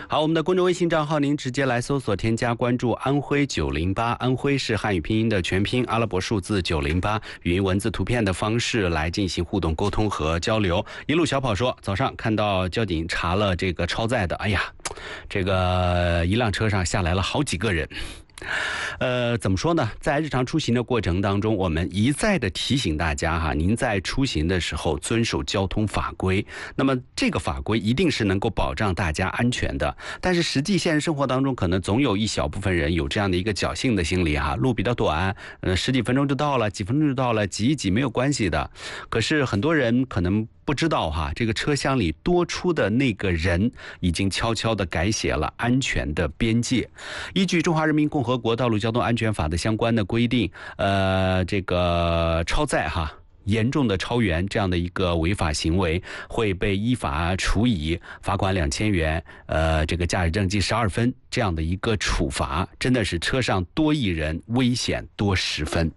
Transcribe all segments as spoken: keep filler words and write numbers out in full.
好，我们的公众微信账号您直接来搜索添加关注安徽九零八，安徽是汉语拼音的全拼，阿拉伯数字九零八，语音文字图片的方式来进行互动沟通和交流。一路小跑说，早上看到交警查了这个超载的，哎呀，这个一辆车上下来了好几个人。呃，怎么说呢？在日常出行的过程当中，我们一再的提醒大家哈，您在出行的时候遵守交通法规。那么这个法规一定是能够保障大家安全的。但是实际现实生活当中，可能总有一小部分人有这样的一个侥幸的心理哈，路比较短，呃，十几分钟就到了，几分钟就到了，挤一挤没有关系的。可是很多人可能不知道哈，这个车厢里多出的那个人已经悄悄地改写了安全的边界。依据《中华人民共和国道路交通安全法》的相关的规定，呃，这个超载哈，严重的超员这样的一个违法行为会被依法处以罚款两千元，呃，这个驾驶证记十二分这样的一个处罚，真的是车上多一人，危险多十分。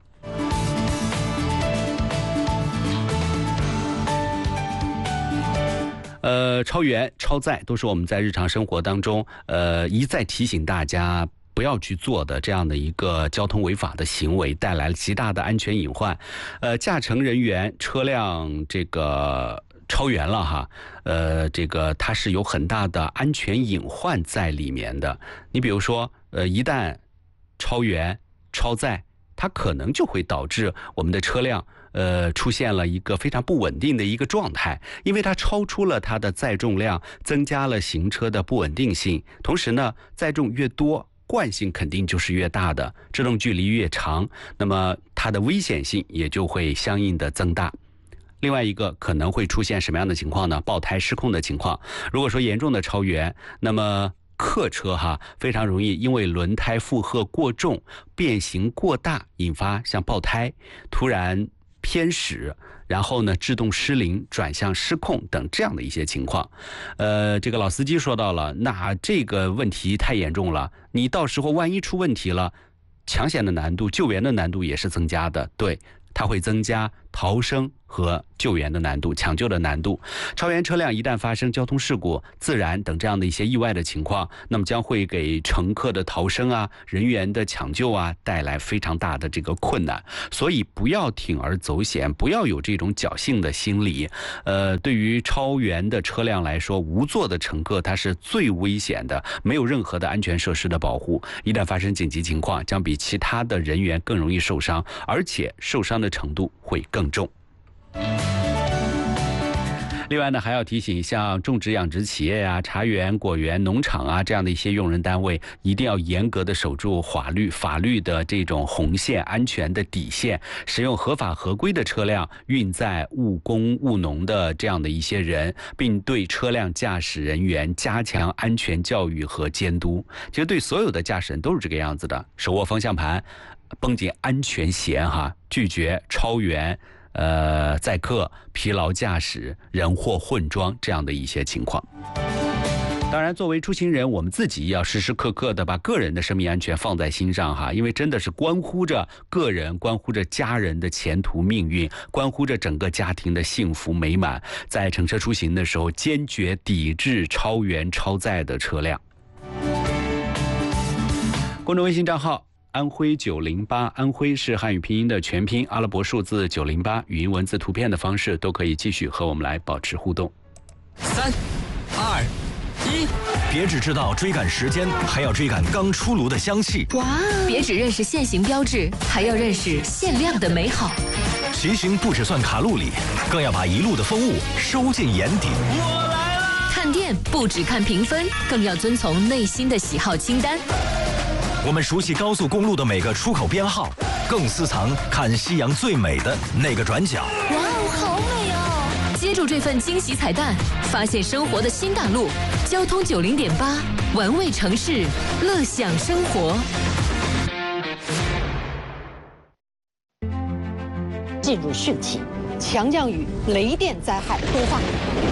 呃，超员、超载都是我们在日常生活当中，呃，一再提醒大家不要去做的这样的一个交通违法的行为，带来了极大的安全隐患。呃，驾乘人员、车辆这个超员了哈，呃，这个它是有很大的安全隐患在里面的。你比如说，呃，一旦超员、超载，它可能就会导致我们的车辆呃，出现了一个非常不稳定的一个状态，因为它超出了它的载重量，增加了行车的不稳定性。同时呢，载重越多，惯性肯定就是越大的，制动距离越长，那么它的危险性也就会相应的增大。另外一个可能会出现什么样的情况呢？爆胎失控的情况。如果说严重的超员，那么客车哈非常容易因为轮胎负荷过重、变形过大，引发像爆胎、突然偏驶，然后呢制动失灵、转向失控等这样的一些情况。呃，这个老司机说到了，那这个问题太严重了，你到时候万一出问题了，抢险的难度、救援的难度也是增加的。对，它会增加逃生和救援的难度、抢救的难度。超员车辆一旦发生交通事故、自燃等这样的一些意外的情况，那么将会给乘客的逃生啊、人员的抢救啊带来非常大的这个困难。所以不要铤而走险，不要有这种侥幸的心理。呃，对于超员的车辆来说，无座的乘客他是最危险的，没有任何的安全设施的保护，一旦发生紧急情况，将比其他的人员更容易受伤，而且受伤的程度会更重。另外呢，还要提醒像种植养殖企业啊、茶园、果园、农场啊这样的一些用人单位，一定要严格的守住法律法律的这种红线、安全的底线，使用合法合规的车辆运载务工务农的这样的一些人，并对车辆驾驶人员加强安全教育和监督。其实对所有的驾驶人都是这个样子的，手握方向盘，绷紧安全弦哈，拒绝超员、呃，载客、疲劳驾驶、人货混装这样的一些情况。当然，作为出行人，我们自己要时时刻刻的把个人的生命安全放在心上哈，因为真的是关乎着个人、关乎着家人的前途命运，关乎着整个家庭的幸福美满。在乘车出行的时候，坚决抵制超员、超载的车辆。公众微信账号安徽九零八，安徽是汉语拼音的全拼，阿拉伯数字九零八，语音文字图片的方式都可以继续和我们来保持互动。 三二一，别只知道追赶时间，还要追赶刚出炉的香气。 哇！别只认识限行标志，还要认识限量的美好。 骑行不只算卡路里，更要把一路的风物收进眼底。 我来了！看店不只看评分，更要遵从内心的喜好清单。 我们熟悉高速公路的每个出口编号，更私藏看夕阳最美的那个转角。 哇哦，好美哦！接住这份惊喜彩蛋，发现生活的新大陆。交通九零点八，玩味城市，乐享生活。 进入汛期，强降雨、雷电灾害多发，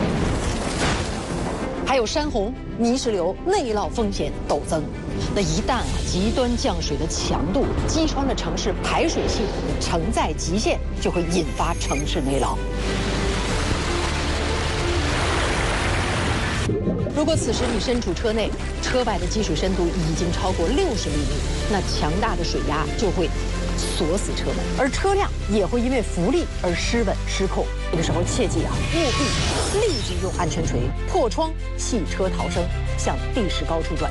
还有山洪、泥石流、内涝风险陡增。那一旦啊极端降水的强度击穿了城市排水系统的承载极限，就会引发城市内涝。 如果此时你身处车内，车外的积水深度已经超过六十厘米，那强大的水压就会锁死车门，而车辆也会因为浮力而失稳失控。这个时候切记啊，务必立即用安全锤破窗弃车逃生，向地势高处转移。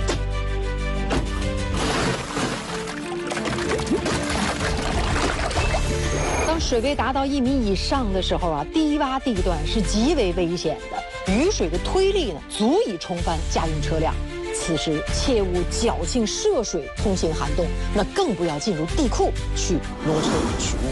当水位达到一米以上的时候啊，低洼地段是极为危险的，雨水的推力呢足以冲翻驾用车辆。此时切勿侥幸涉水通行涵洞，那更不要进入地库去挪车取物。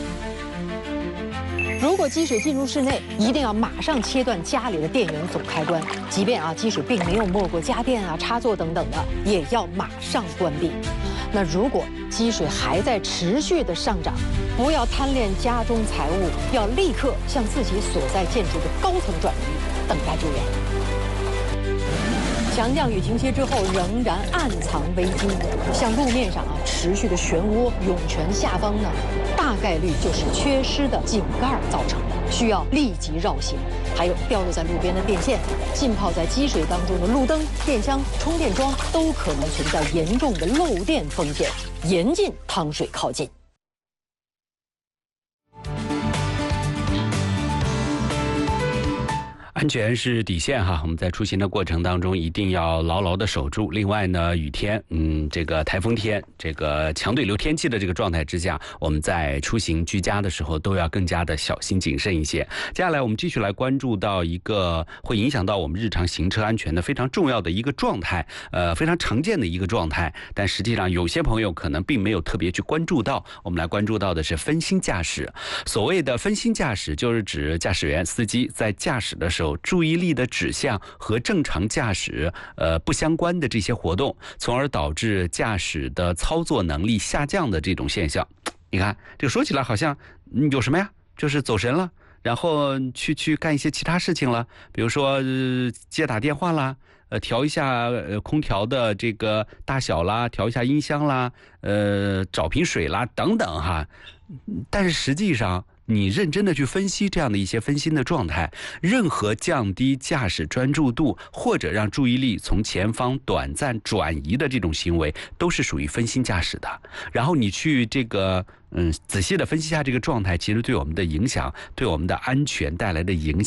如果积水进入室内，一定要马上切断家里的电源总开关，即便啊积水并没有没过家电啊、插座等等的，也要马上关闭。那如果积水还在持续的上涨，不要贪恋家中财物，要立刻向自己所在建筑的高层转移，等待救援。强降雨停歇之后，仍然暗藏危机。像路面上啊持续的漩涡、涌泉下方呢，大概率就是缺失的井盖造成的，需要立即绕行。还有掉落在路边的电线，浸泡在积水当中的路灯、电箱、充电桩，都可能存在严重的漏电风险，严禁趟水靠近。 安全是底线哈，我们在出行的过程当中一定要牢牢的守住。另外呢，雨天，嗯，这个台风天，这个强对流天气的这个状态之下，我们在出行居家的时候都要更加的小心谨慎一些。接下来我们继续来关注到一个会影响到我们日常行车安全的非常重要的一个状态，呃，非常常见的一个状态，但实际上有些朋友可能并没有特别去关注到。我们来关注到的是分心驾驶。所谓的分心驾驶，就是指驾驶员、司机在驾驶的时候，注意力的指向和正常驾驶呃不相关的这些活动，从而导致驾驶的操作能力下降的这种现象。你看，这个说起来好像有什么呀？就是走神了，然后去去干一些其他事情了，比如说、呃、接打电话啦，呃调一下呃空调的这个大小啦，调一下音箱啦，呃找瓶水啦等等哈。但是实际上，你认真的去分析这样的一些分心的状态，任何降低驾驶专注度或者让注意力从前方短暂转移的这种行为，都是属于分心驾驶的。然后你去这个嗯仔细的分析一下这个状态，其实对我们的影响，对我们的安全带来的影响。